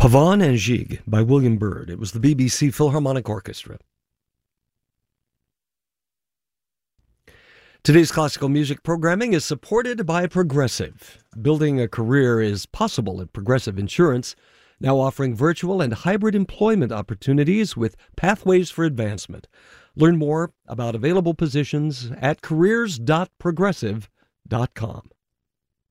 Pavane and Gigue by William Byrd. It was the BBC Philharmonic Orchestra. Today's classical music programming is supported by Progressive. Building a career is possible at Progressive Insurance, now offering virtual and hybrid employment opportunities with pathways for advancement. Learn more about available positions at careers.progressive.com.